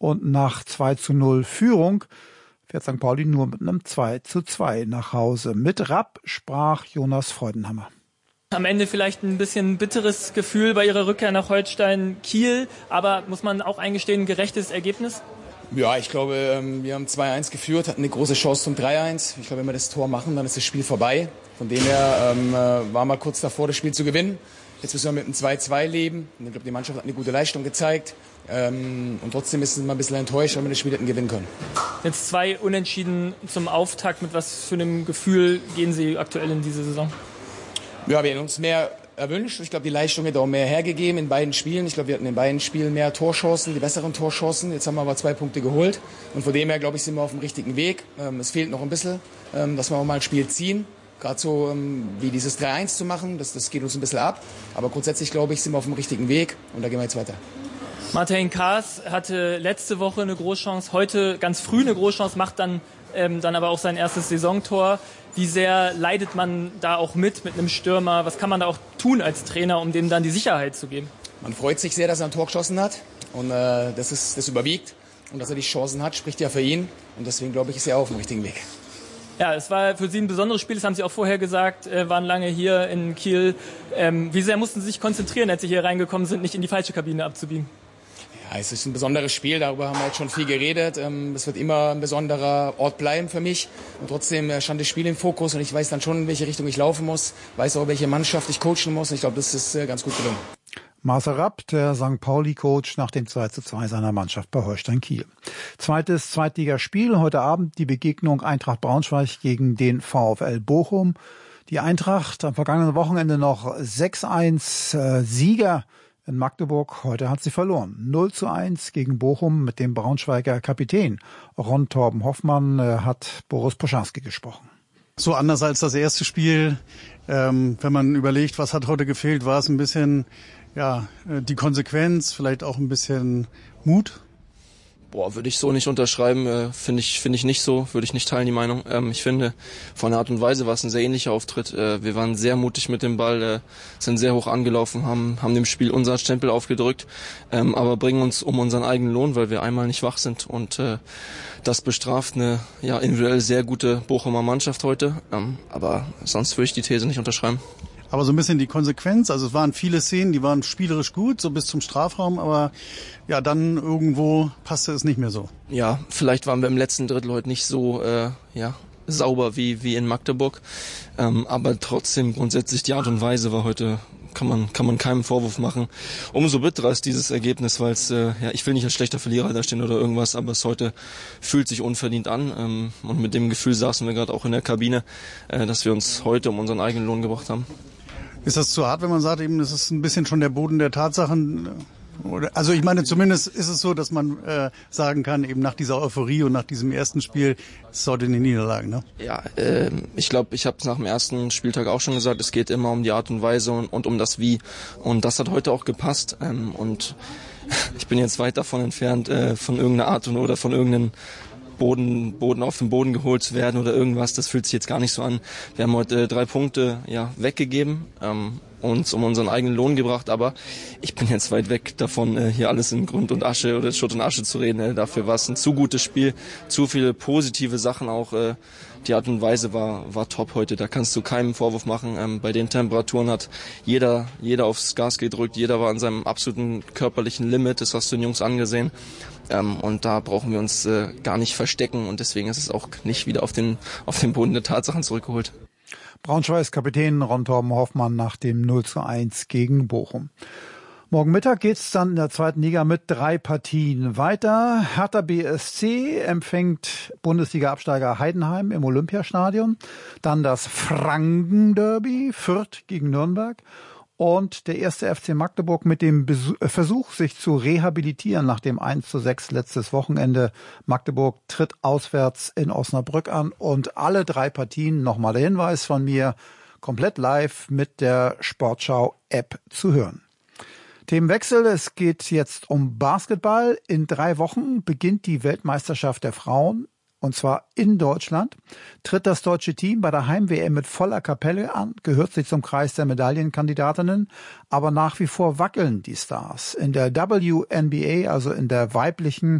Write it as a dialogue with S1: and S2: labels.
S1: Und nach 2:0 Führung fährt St. Pauli nur mit einem 2:2 nach Hause. Mit Rapp sprach Jonas Freudenhammer.
S2: Am Ende vielleicht ein bisschen bitteres Gefühl bei ihrer Rückkehr nach Holstein Kiel, aber muss man auch eingestehen, ein gerechtes Ergebnis?
S3: Ja, ich glaube, wir haben 2:1 geführt, hatten eine große Chance zum 3:1. Ich glaube, wenn wir das Tor machen, dann ist das Spiel vorbei. Von dem her war mal kurz davor, das Spiel zu gewinnen. Jetzt müssen wir mit einem 2:2 leben. Und ich glaube, die Mannschaft hat eine gute Leistung gezeigt. Und trotzdem ist es mal ein bisschen enttäuscht, weil wir das Spiel hätten gewinnen können.
S2: Jetzt 2 Unentschieden zum Auftakt. Mit was für einem Gefühl gehen Sie aktuell in diese Saison?
S3: Ja, wir hätten uns mehr erwünscht. Ich glaube, die Leistung hätte auch mehr hergegeben in beiden Spielen. Ich glaube, wir hatten in beiden Spielen mehr Torchancen, die besseren Torchancen. Jetzt haben wir aber 2 Punkte geholt. Und von dem her, glaube ich, sind wir auf dem richtigen Weg. Es fehlt noch ein bisschen, dass wir auch mal ein Spiel ziehen. Gerade so wie dieses 3:1 zu machen, das geht uns ein bisschen ab. Aber grundsätzlich, glaube ich, sind wir auf dem richtigen Weg. Und da gehen wir jetzt weiter.
S2: Martin Kaas hatte letzte Woche eine Großchance, heute ganz früh eine Großchance, macht dann aber auch sein erstes Saisontor. Wie sehr leidet man da auch mit einem Stürmer? Was kann man da auch tun als Trainer, um dem dann die Sicherheit zu geben?
S3: Man freut sich sehr, dass er ein Tor geschossen hat und das überwiegt. Und dass er die Chancen hat, spricht ja für ihn. Und deswegen, glaube ich, ist er auch auf dem richtigen Weg.
S2: Ja, es war für Sie ein besonderes Spiel, das haben Sie auch vorher gesagt, waren lange hier in Kiel. Wie sehr mussten Sie sich konzentrieren, als Sie hier reingekommen sind, nicht in die falsche Kabine abzubiegen?
S3: Ja, es ist ein besonderes Spiel, darüber haben wir jetzt schon viel geredet. Es wird immer ein besonderer Ort bleiben für mich. Und trotzdem stand das Spiel im Fokus und ich weiß dann schon, in welche Richtung ich laufen muss, weiß auch, welche Mannschaft ich coachen muss. Und ich glaube, das ist ganz gut gelungen.
S1: Marcel Rapp, der St. Pauli-Coach nach dem 2:2 seiner Mannschaft bei Holstein Kiel. Zweites Zweitligaspiel, heute Abend die Begegnung Eintracht Braunschweig gegen den VfL Bochum. Die Eintracht am vergangenen Wochenende noch 6:1 Sieger in Magdeburg. Heute hat sie verloren. 0:1 gegen Bochum mit dem Braunschweiger Kapitän. Ron Torben Hoffmann hat Boris Poscharski gesprochen.
S4: So anders als das erste Spiel. Wenn man überlegt, was hat heute gefehlt, war es ein bisschen die Konsequenz, vielleicht auch ein bisschen Mut.
S5: Würde ich so nicht unterschreiben, finde ich nicht so, würde ich nicht teilen, die Meinung. Ich finde, von der Art und Weise war es ein sehr ähnlicher Auftritt. Wir waren sehr mutig mit dem Ball, sind sehr hoch angelaufen, haben dem Spiel unseren Stempel aufgedrückt, aber bringen uns um unseren eigenen Lohn, weil wir einmal nicht wach sind. Und das bestraft eine individuell sehr gute Bochumer Mannschaft heute. Aber sonst würde ich die These nicht unterschreiben.
S4: Aber so ein bisschen die Konsequenz, also es waren viele Szenen, die waren spielerisch gut, so bis zum Strafraum, aber dann irgendwo passte es nicht mehr so. Ja,
S5: vielleicht waren wir im letzten Drittel heute nicht so sauber wie in Magdeburg, aber trotzdem grundsätzlich die Art und Weise war heute, kann man keinem Vorwurf machen. Umso bitterer ist dieses Ergebnis, weil es, ich will nicht als schlechter Verlierer da stehen oder irgendwas, aber es heute fühlt sich unverdient an und mit dem Gefühl saßen wir gerade auch in der Kabine, dass wir uns heute um unseren eigenen Lohn gebracht haben.
S4: Ist das zu hart, wenn man sagt, eben, das ist ein bisschen schon der Boden der Tatsachen? Also ich meine, zumindest ist es so, dass man sagen kann, eben nach dieser Euphorie und nach diesem ersten Spiel, es ist heute eine Niederlage, ne?
S5: Ja, ich glaube, ich habe es nach dem ersten Spieltag auch schon gesagt, es geht immer um die Art und Weise und um das Wie. Und das hat heute auch gepasst. Und ich bin jetzt weit davon entfernt, von irgendeiner Art oder von irgendeinem Boden auf den Boden geholt zu werden oder irgendwas, das fühlt sich jetzt gar nicht so an. Wir haben heute 3 Punkte weggegeben, uns um unseren eigenen Lohn gebracht, aber ich bin jetzt weit weg davon, hier alles in Grund und Asche oder Schutt und Asche zu reden. Dafür war es ein zu gutes Spiel, zu viele positive Sachen auch. Die Art und Weise war top heute, da kannst du keinen Vorwurf machen. Bei den Temperaturen hat jeder aufs Gas gedrückt, jeder war an seinem absoluten körperlichen Limit, das hast du den Jungs angesehen. Und da brauchen wir uns gar nicht verstecken und deswegen ist es auch nicht wieder auf den Boden der Tatsachen zurückgeholt.
S1: Braunschweigs Kapitän Ron Torben Hoffmann nach dem 0:1 gegen Bochum. Morgen Mittag geht's dann in der zweiten Liga mit 3 Partien weiter. Hertha BSC empfängt Bundesliga-Absteiger Heidenheim im Olympiastadion. Dann das Franken-Derby, Fürth gegen Nürnberg. Und der erste FC Magdeburg mit dem Versuch, sich zu rehabilitieren nach dem 1:6 letztes Wochenende. Magdeburg tritt auswärts in Osnabrück an und alle 3 Partien, nochmal der Hinweis von mir, komplett live mit der Sportschau-App zu hören. Themenwechsel, es geht jetzt um Basketball. In 3 Wochen beginnt die Weltmeisterschaft der Frauen. Und zwar in Deutschland, tritt das deutsche Team bei der Heim-WM mit voller Kapelle an, gehört sich zum Kreis der Medaillenkandidatinnen, aber nach wie vor wackeln die Stars. In der WNBA, also in der weiblichen